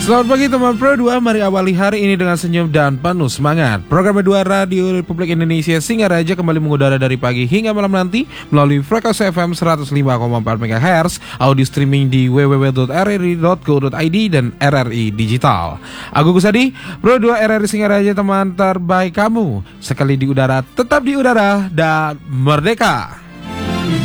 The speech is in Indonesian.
Selamat pagi teman Pro 2, mari awali hari ini dengan senyum dan penuh semangat. Program 2 Radio Republik Indonesia Singaraja kembali mengudara dari pagi hingga malam nanti melalui frekuensi FM 105,4 MHz, audio streaming di www.rri.co.id dan RRI Digital. Aku Gusadi, Pro 2 RRI Singaraja, teman terbaik kamu. Sekali di udara, tetap di udara dan merdeka.